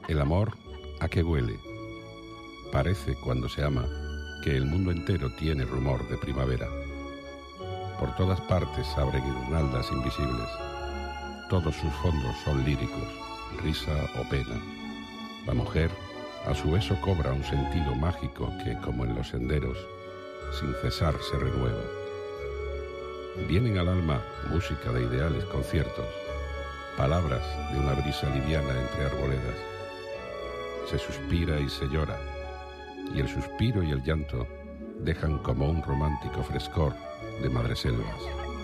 El amor, ¿a qué huele? Parece, cuando se ama, que el mundo entero tiene rumor de primavera. Por todas partes abren guirnaldas invisibles. Todos sus fondos son líricos, risa o pena. La mujer, a su beso, cobra un sentido mágico que, como en los senderos, sin cesar se renueva. Vienen al alma música de ideales conciertos, palabras de una brisa liviana entre arboledas. Se suspira y se llora, y el suspiro y el llanto dejan como un romántico frescor de madreselvas.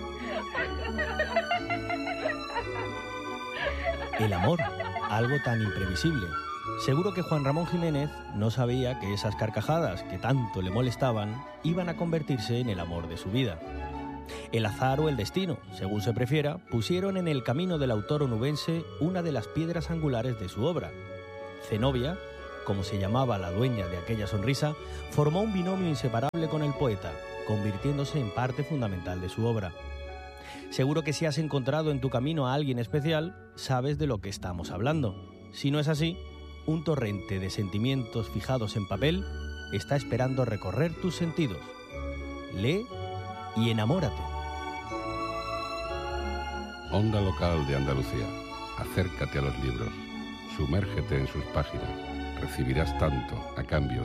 El amor, algo tan imprevisible. Seguro que Juan Ramón Jiménez no sabía que esas carcajadas que tanto le molestaban iban a convertirse en el amor de su vida. El azar o el destino, según se prefiera, pusieron en el camino del autor onubense una de las piedras angulares de su obra. Zenobia, como se llamaba la dueña de aquella sonrisa, formó un binomio inseparable con el poeta, convirtiéndose en parte fundamental de su obra. Seguro que si has encontrado en tu camino a alguien especial, sabes de lo que estamos hablando. Si no es así, un torrente de sentimientos fijados en papel está esperando recorrer tus sentidos. Lee y enamórate. Onda local de Andalucía. Acércate a los libros. Sumérgete en sus páginas. Recibirás tanto a cambio